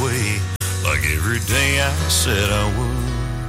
way, like every day I said I would.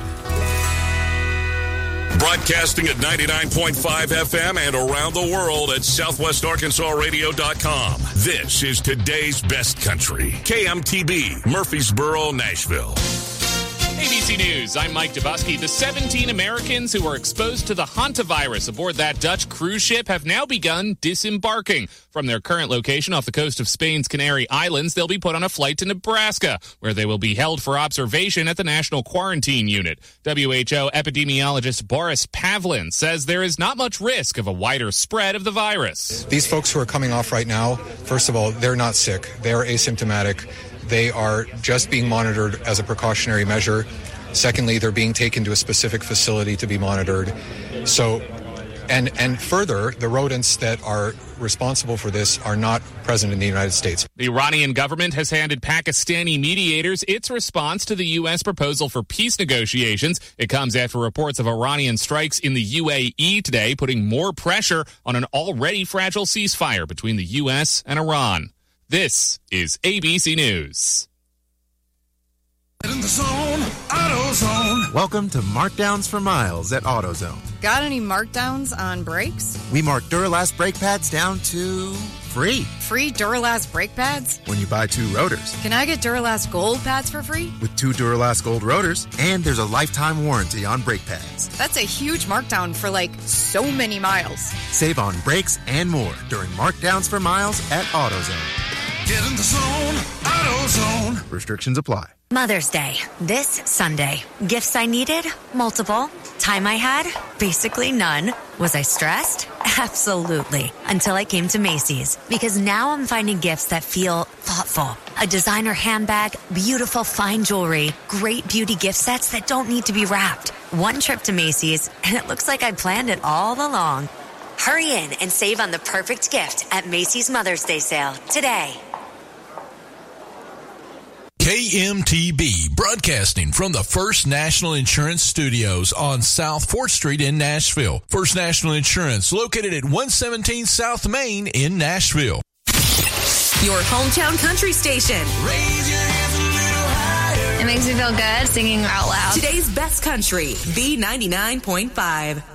Broadcasting at 99.5 FM and around the world at southwestarkansasradio.com. This is today's best country. KMTB, Murfreesboro, Nashville. ABC News, I'm Mike Dubusky. The 17 Americans who were exposed to the hantavirus aboard that Dutch cruise ship have now begun disembarking. From their current location off the coast of Spain's Canary Islands, they'll be put on a flight to Nebraska, where they will be held for observation at the National Quarantine Unit. WHO epidemiologist Boris Pavlin says there is not much risk of a wider spread of the virus. These folks who are coming off right now, first of all, they're not sick. They are asymptomatic. They are just being monitored as a precautionary measure. Secondly, they're being taken to a specific facility to be monitored. So, and further, the rodents that are responsible for this are not present in the United States. The Iranian government has handed Pakistani mediators its response to the U.S. proposal for peace negotiations. It comes after reports of Iranian strikes in the UAE today, putting more pressure on an already fragile ceasefire between the U.S. and Iran. This is ABC News. In the zone, AutoZone. Welcome to Markdowns for Miles at AutoZone. Got any markdowns on brakes? We mark Duralast brake pads down to free. Free Duralast brake pads? When you buy 2 rotors. Can I get Duralast Gold pads for free? With 2 Duralast Gold rotors, and there's a lifetime warranty on brake pads. That's a huge markdown for so many miles. Save on brakes and more during Markdowns for Miles at AutoZone. Get in the zone, AutoZone. Restrictions apply. Mother's Day, this Sunday. Gifts I needed? Multiple. Time I had? Basically none. Was I stressed? Absolutely. Until I came to Macy's. Because now I'm finding gifts that feel thoughtful. A designer handbag, beautiful fine jewelry, great beauty gift sets that don't need to be wrapped. One trip to Macy's, and it looks like I planned it all along. Hurry in and save on the perfect gift at Macy's Mother's Day sale today. KMTB, broadcasting from the First National Insurance Studios on South 4th Street in Nashville. First National Insurance, located at 117 South Main in Nashville. Your hometown country station. Raise your hands a little higher. It makes me feel good singing out loud. Today's best country, B99.5.